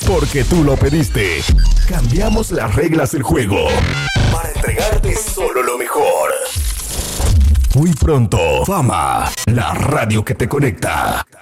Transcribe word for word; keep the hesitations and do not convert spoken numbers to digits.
Porque tú lo pediste. Cambiamos las reglas del juego para entregarte solo lo mejor. Muy pronto, Fama, la radio que te conecta.